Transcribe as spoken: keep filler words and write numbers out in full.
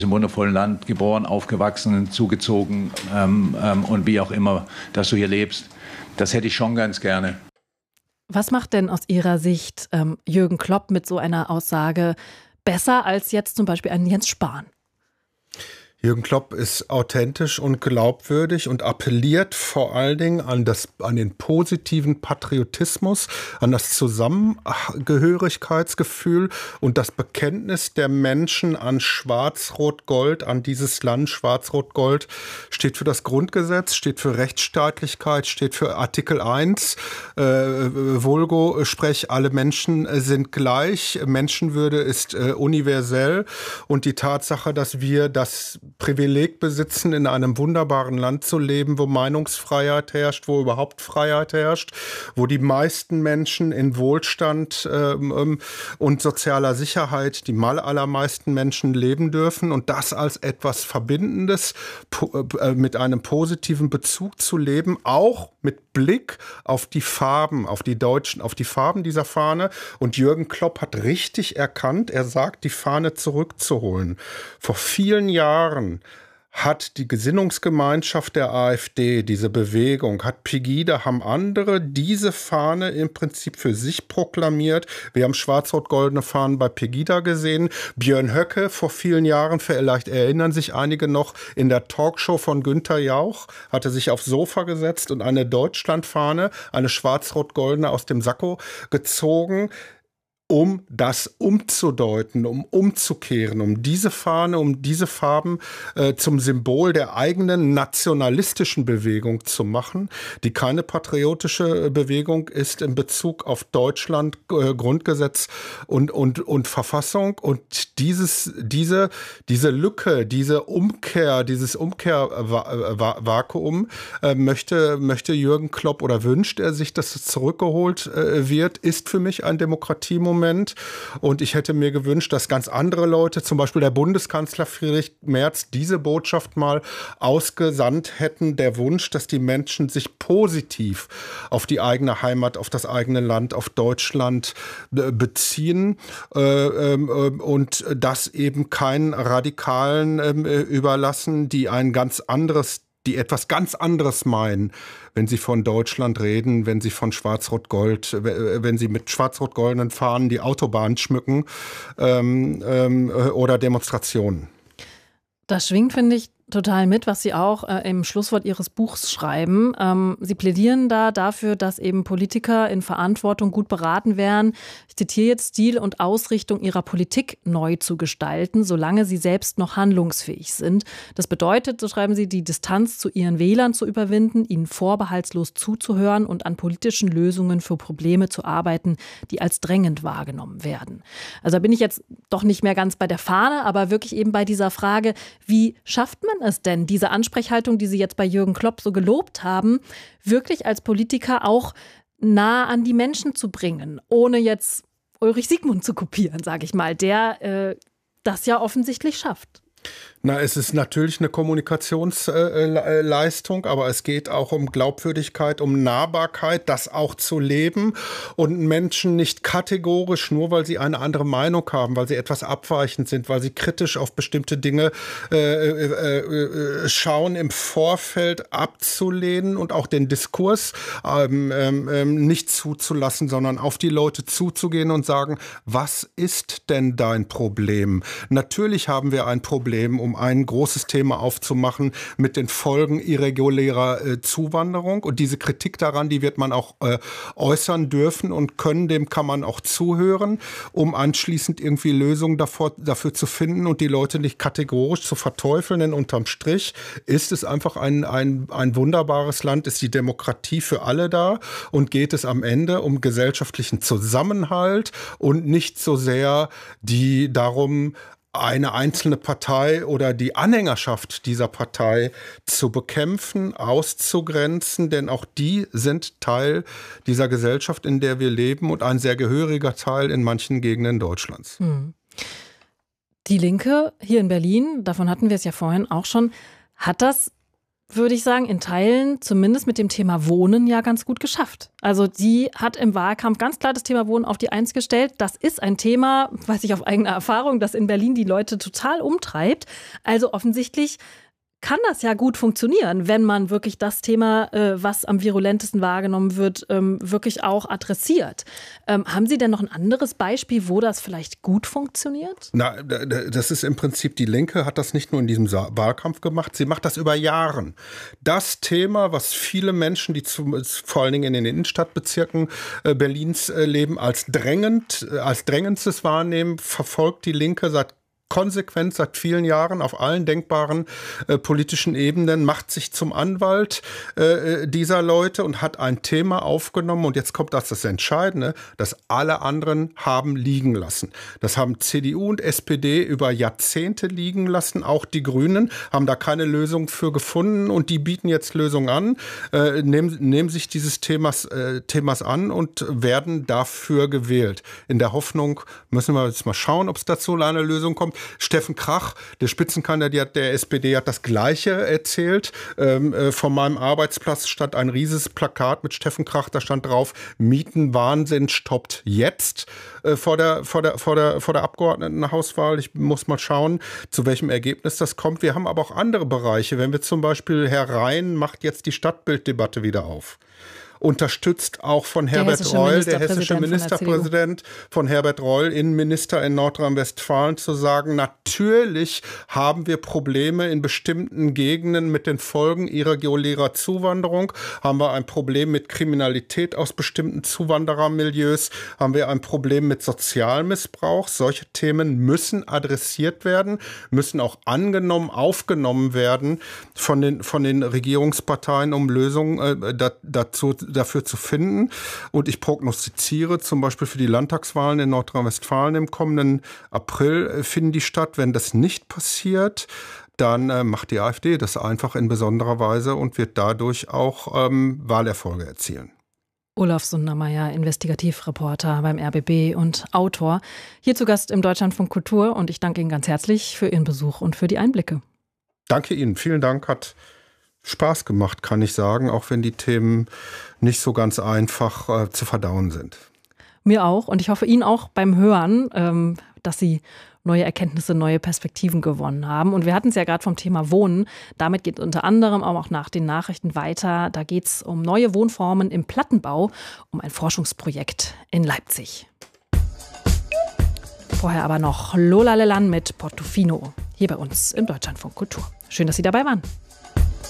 Im wundervollen Land geboren, aufgewachsen, zugezogen ähm, ähm, und wie auch immer, dass du hier lebst. Das hätte ich schon ganz gerne. Was macht denn aus Ihrer Sicht ähm, Jürgen Klopp mit so einer Aussage besser als jetzt zum Beispiel ein Jens Spahn? Jürgen Klopp ist authentisch und glaubwürdig und appelliert vor allen Dingen an, das, an den positiven Patriotismus, an das Zusammengehörigkeitsgefühl und das Bekenntnis der Menschen an Schwarz-Rot-Gold, an dieses Land. Schwarz-Rot-Gold steht für das Grundgesetz, steht für Rechtsstaatlichkeit, steht für Artikel eins, äh, Vulgo, sprech, alle Menschen sind gleich, Menschenwürde ist äh, universell und die Tatsache, dass wir das Privileg besitzen, in einem wunderbaren Land zu leben, wo Meinungsfreiheit herrscht, wo überhaupt Freiheit herrscht, wo die meisten Menschen in Wohlstand ähm, und sozialer Sicherheit, die mal allermeisten Menschen leben dürfen und das als etwas Verbindendes po- äh, mit einem positiven Bezug zu leben, auch mit Blick auf die Farben, auf die deutschen, auf die Farben dieser Fahne. Und Jürgen Klopp hat richtig erkannt, er sagt, die Fahne zurückzuholen. Vor vielen Jahren hat die Gesinnungsgemeinschaft der AfD, diese Bewegung, hat Pegida, haben andere diese Fahne im Prinzip für sich proklamiert. Wir haben schwarz-rot-goldene Fahnen bei Pegida gesehen. Björn Höcke vor vielen Jahren, vielleicht erinnern sich einige noch, in der Talkshow von Günther Jauch, hatte sich aufs Sofa gesetzt und eine Deutschlandfahne, eine schwarz-rot-goldene aus dem Sakko gezogen, um das umzudeuten, um umzukehren, um diese Fahne, um diese Farben äh, zum Symbol der eigenen nationalistischen Bewegung zu machen, die keine patriotische Bewegung ist in Bezug auf Deutschland, äh, Grundgesetz und, und, und Verfassung. Und dieses, diese, diese Lücke, diese Umkehr, dieses Umkehrvakuum äh, möchte, möchte Jürgen Klopp oder wünscht er sich, dass es zurückgeholt äh, wird, ist für mich ein Demokratiemoment. Und ich hätte mir gewünscht, dass ganz andere Leute, zum Beispiel der Bundeskanzler Friedrich Merz, diese Botschaft mal ausgesandt hätten. Der Wunsch, dass die Menschen sich positiv auf die eigene Heimat, auf das eigene Land, auf Deutschland beziehen und das eben keinen Radikalen überlassen, die ein ganz anderes die etwas ganz anderes meinen, wenn sie von Deutschland reden, wenn sie von Schwarz-Rot-Gold, wenn sie mit schwarz-rot-goldenen Fahnen die Autobahn schmücken ähm, ähm, oder Demonstrationen. Das schwingt, finde ich, total mit, was Sie auch äh, im Schlusswort Ihres Buchs schreiben. Ähm, Sie plädieren da dafür, dass eben Politiker in Verantwortung gut beraten wären, ich zitiere jetzt, Stil und Ausrichtung ihrer Politik neu zu gestalten, solange sie selbst noch handlungsfähig sind. Das bedeutet, so schreiben Sie, die Distanz zu ihren Wählern zu überwinden, ihnen vorbehaltslos zuzuhören und an politischen Lösungen für Probleme zu arbeiten, die als drängend wahrgenommen werden. Also da bin ich jetzt doch nicht mehr ganz bei der Fahne, aber wirklich eben bei dieser Frage, wie schafft man es denn, diese Ansprechhaltung, die Sie jetzt bei Jürgen Klopp so gelobt haben, wirklich als Politiker auch nah an die Menschen zu bringen, ohne jetzt Ulrich Siegmund zu kopieren, sage ich mal, der äh, das ja offensichtlich schafft? Na, es ist natürlich eine Kommunikationsleistung, aber es geht auch um Glaubwürdigkeit, um Nahbarkeit, das auch zu leben und Menschen nicht kategorisch, nur weil sie eine andere Meinung haben, weil sie etwas abweichend sind, weil sie kritisch auf bestimmte Dinge äh, äh, äh, schauen, im Vorfeld abzulehnen und auch den Diskurs ähm, ähm, nicht zuzulassen, sondern auf die Leute zuzugehen und sagen, was ist denn dein Problem? Natürlich haben wir ein Problem, um ein großes Thema aufzumachen mit den Folgen irregulärer äh, Zuwanderung. Und diese Kritik daran, die wird man auch äh, äußern dürfen und können, dem kann man auch zuhören, um anschließend irgendwie Lösungen davor, dafür zu finden und die Leute nicht kategorisch zu verteufeln. Denn unterm Strich ist es einfach ein, ein, ein wunderbares Land, ist die Demokratie für alle da und geht es am Ende um gesellschaftlichen Zusammenhalt und nicht so sehr die darum, eine einzelne Partei oder die Anhängerschaft dieser Partei zu bekämpfen, auszugrenzen, denn auch die sind Teil dieser Gesellschaft, in der wir leben und ein sehr gehöriger Teil in manchen Gegenden Deutschlands. Hm. Die Linke hier in Berlin, davon hatten wir es ja vorhin auch schon, hat das würde ich sagen, in Teilen zumindest mit dem Thema Wohnen ja ganz gut geschafft. Also sie hat im Wahlkampf ganz klar das Thema Wohnen auf die Eins gestellt. Das ist ein Thema, weiß ich auf eigene Erfahrung, das in Berlin die Leute total umtreibt. Also offensichtlich kann das ja gut funktionieren, wenn man wirklich das Thema, äh, was am virulentesten wahrgenommen wird, ähm, wirklich auch adressiert. Ähm, haben Sie denn noch ein anderes Beispiel, wo das vielleicht gut funktioniert? Na, das ist im Prinzip, die Linke hat das nicht nur in diesem Wahlkampf gemacht, sie macht das über Jahre. Das Thema, was viele Menschen, die zu, vor allen Dingen in den Innenstadtbezirken äh, Berlins äh, leben, als drängend, äh, als drängendstes wahrnehmen, verfolgt die Linke seit konsequent seit vielen Jahren auf allen denkbaren äh, politischen Ebenen, macht sich zum Anwalt äh, dieser Leute und hat ein Thema aufgenommen. Und jetzt kommt das, das Entscheidende, das alle anderen haben liegen lassen. Das haben C D U und S P D über Jahrzehnte liegen lassen. Auch die Grünen haben da keine Lösung für gefunden und die bieten jetzt Lösungen an, äh, nehmen, nehmen sich dieses Themas, äh, Themas an und werden dafür gewählt. In der Hoffnung, müssen wir jetzt mal schauen, ob es dazu eine Lösung kommt. Steffen Krach, der Spitzenkandidat der S P D, hat das Gleiche erzählt. Ähm, äh, von meinem Arbeitsplatz stand ein riesiges Plakat mit Steffen Krach, da stand drauf, Mietenwahnsinn stoppt jetzt äh, vor der, vor der, vor der, vor der Abgeordnetenhauswahl. Ich muss mal schauen, zu welchem Ergebnis das kommt. Wir haben aber auch andere Bereiche. Wenn wir zum Beispiel, Herr Rhein macht jetzt die Stadtbilddebatte wieder auf. Unterstützt auch von der Herbert Reul, der hessische Ministerpräsident, von Herbert Reul, Innenminister in Nordrhein-Westfalen, zu sagen, natürlich haben wir Probleme in bestimmten Gegenden mit den Folgen irregulärer Zuwanderung, haben wir ein Problem mit Kriminalität aus bestimmten Zuwanderermilieus, haben wir ein Problem mit Sozialmissbrauch. Solche Themen müssen adressiert werden, müssen auch angenommen, aufgenommen werden von den, von den Regierungsparteien, um Lösungen äh, da, dazu dafür zu finden. Und ich prognostiziere zum Beispiel für die Landtagswahlen in Nordrhein-Westfalen im kommenden April finden die statt. Wenn das nicht passiert, dann äh, macht die AfD das einfach in besonderer Weise und wird dadurch auch ähm, Wahlerfolge erzielen. Olaf Sundermeier, Investigativreporter beim R B B und Autor, hier zu Gast im Deutschlandfunk Kultur. Und ich danke Ihnen ganz herzlich für Ihren Besuch und für die Einblicke. Danke Ihnen. Vielen Dank. Hat Spaß gemacht, kann ich sagen, auch wenn die Themen nicht so ganz einfach äh, zu verdauen sind. Mir auch und ich hoffe Ihnen auch beim Hören, ähm, dass Sie neue Erkenntnisse, neue Perspektiven gewonnen haben. Und wir hatten es ja gerade vom Thema Wohnen. Damit geht es unter anderem auch nach den Nachrichten weiter. Da geht es um neue Wohnformen im Plattenbau, um ein Forschungsprojekt in Leipzig. Vorher aber noch Lola Lelan mit Portofino, hier bei uns im Deutschlandfunk Kultur. Schön, dass Sie dabei waren.